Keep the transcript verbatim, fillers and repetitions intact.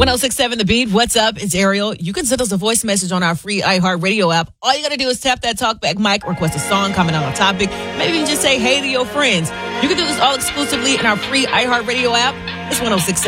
oh six point seven The Beat. What's up? It's Ariel. You can send us a voice message on our free iHeartRadio app. All you got to do is tap that talkback mic, request a song, comment on a topic, maybe even just say hey to your friends. You can do this all exclusively in our free iHeartRadio app. It's one oh six point seven